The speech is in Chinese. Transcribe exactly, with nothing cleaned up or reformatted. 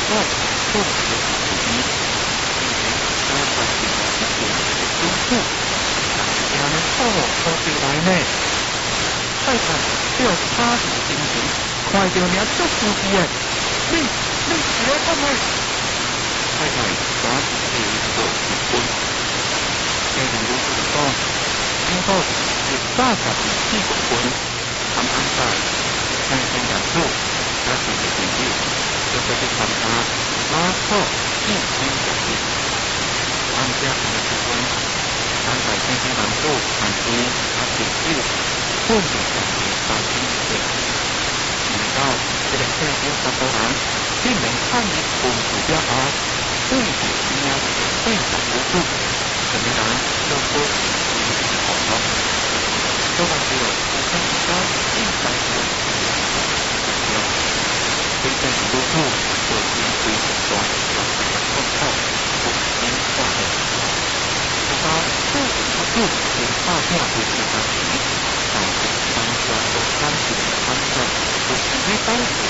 哦，做的是主题，并且加快进入一点的输出，让大家呢哦好起来呢。快看，这差事心情，快到你足注意的，你你是来干嘛？快看，抓住这一个结婚，这个如果讲，今后是三十年四个婚，谈安排，看看人数，加上的比例，就会去参加拉错一千个人，参加的结婚，安排看看人数，按照啊比例，分别上面三千个。直到这个社会十多人，竟然参与分数了后，对比今年对比不足，什么人都不是好的。这个是我们比较应该的目标。对政府督促做经济手段，让大家更好普及化的。直到政府督促对大片对市场体，导致当下都三十的安全。不是当时